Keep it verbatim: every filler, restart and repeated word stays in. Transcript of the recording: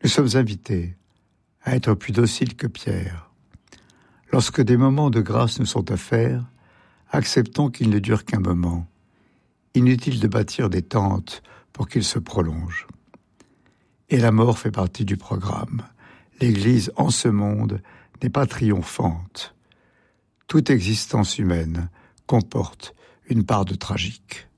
Nous sommes invités à être plus dociles que Pierre. Lorsque des moments de grâce nous sont à faire, acceptons qu'ils ne durent qu'un moment. Inutile de bâtir des tentes pour qu'ils se prolongent. Et la mort fait partie du programme. L'Église, en ce monde, n'est pas triomphante. Toute existence humaine comporte une part de tragique.